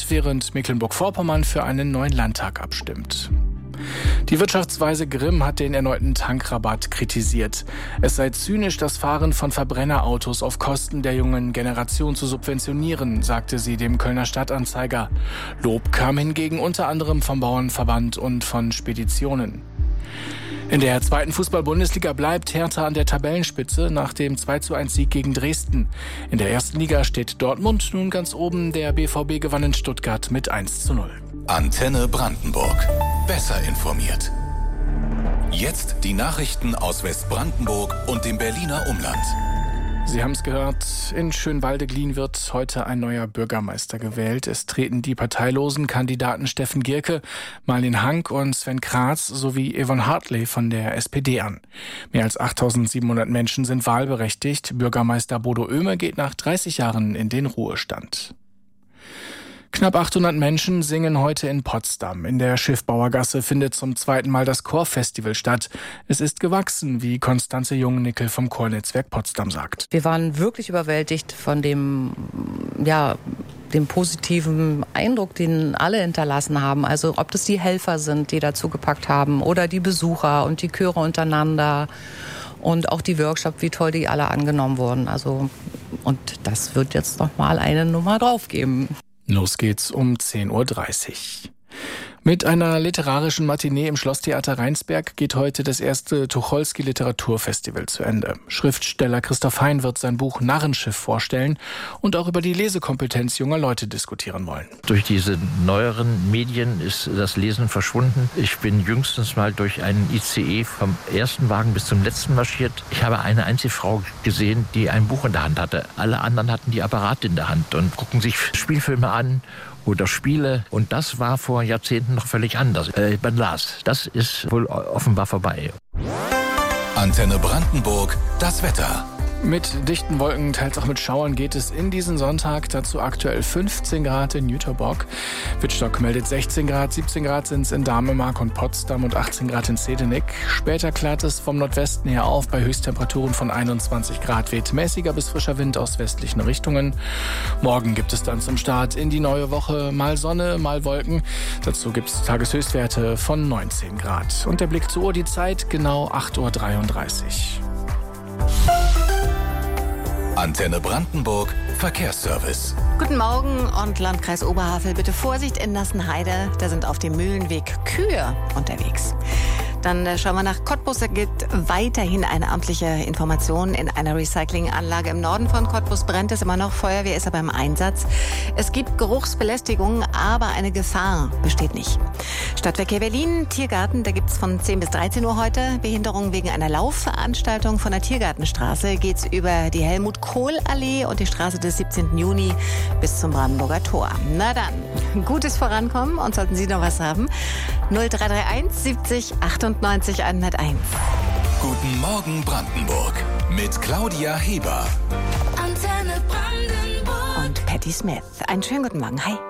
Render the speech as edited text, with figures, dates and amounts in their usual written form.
während Mecklenburg-Vorpommern für einen neuen Landtag abstimmt. Die Wirtschaftsweise Grimm hat den erneuten Tankrabatt kritisiert. Es sei zynisch, das Fahren von Verbrennerautos auf Kosten der jungen Generation zu subventionieren, sagte sie dem Kölner Stadtanzeiger. Lob kam hingegen unter anderem vom Bauernverband und von Speditionen. In der zweiten Fußball-Bundesliga bleibt Hertha an der Tabellenspitze nach dem 2:1-Sieg gegen Dresden. In der ersten Liga steht Dortmund nun ganz oben. Der BVB gewann in Stuttgart mit 1:0. Antenne Brandenburg. Besser informiert. Jetzt die Nachrichten aus Westbrandenburg und dem Berliner Umland. Sie haben es gehört, in Schönwalde-Glien wird heute ein neuer Bürgermeister gewählt. Es treten die parteilosen Kandidaten Steffen Gierke, Marlin Hank und Sven Kratz sowie Yvonne Hartley von der SPD an. Mehr als 8.700 Menschen sind wahlberechtigt. Bürgermeister Bodo Oehme geht nach 30 Jahren in den Ruhestand. Knapp 800 Menschen singen heute in Potsdam. In der Schiffbauergasse findet zum zweiten Mal das Chorfestival statt. Es ist gewachsen, wie Konstanze Jungnickel vom Chornetzwerk Potsdam sagt. Wir waren wirklich überwältigt von dem positiven Eindruck, den alle hinterlassen haben. Also ob das die Helfer sind, die dazu gepackt haben, oder die Besucher und die Chöre untereinander und auch die Workshop, wie toll die alle angenommen wurden. Und das wird jetzt noch mal eine Nummer drauf geben. Los geht's um 10:30 Uhr. Mit einer literarischen Matinee im Schlosstheater Rheinsberg geht heute das erste Tucholsky-Literaturfestival zu Ende. Schriftsteller Christoph Hein wird sein Buch Narrenschiff vorstellen und auch über die Lesekompetenz junger Leute diskutieren wollen. Durch diese neueren Medien ist das Lesen verschwunden. Ich bin jüngstens mal durch einen ICE vom ersten Wagen bis zum letzten marschiert. Ich habe eine einzige Frau gesehen, die ein Buch in der Hand hatte. Alle anderen hatten die Apparate in der Hand und gucken sich Spielfilme an oder Spiele. Und das war vor Jahrzehnten noch völlig anders. Man las. Das ist wohl offenbar vorbei. Antenne Brandenburg, das Wetter. Mit dichten Wolken, teils auch mit Schauern geht es in diesen Sonntag. Dazu aktuell 15 Grad in Jüterbock. Wittstock meldet 16 Grad, 17 Grad sind es in Danemark und Potsdam und 18 Grad in Zedenik. Später klart es vom Nordwesten her auf bei Höchsttemperaturen von 21 Grad. Weht mäßiger bis frischer Wind aus westlichen Richtungen. Morgen gibt es dann zum Start in die neue Woche mal Sonne, mal Wolken. Dazu gibt es Tageshöchstwerte von 19 Grad. Und der Blick zur Uhr, die Zeit, genau 8:33 Uhr. Antenne Brandenburg, Verkehrsservice. Guten Morgen und Landkreis Oberhavel. Bitte Vorsicht in Nassenheide. Da sind auf dem Mühlenweg Kühe unterwegs. Dann schauen wir nach Cottbus. Da gibt weiterhin eine amtliche Information. In einer Recyclinganlage im Norden von Cottbus brennt es immer noch. Feuerwehr ist aber im Einsatz. Es gibt Geruchsbelästigung, aber eine Gefahr besteht nicht. Stadtverkehr Berlin, Tiergarten, da gibt's von 10 bis 13 Uhr heute Behinderung wegen einer Laufveranstaltung. Von der Tiergartenstraße geht's über die Helmut-Kohl-Allee und die Straße des 17. Juni bis zum Brandenburger Tor. Na dann, gutes Vorankommen, und sollten Sie noch was haben, 0331 70 98 101. Guten Morgen Brandenburg mit Claudia Heber. Antenne Brandenburg. Und Patti Smith. Einen schönen guten Morgen. Hi.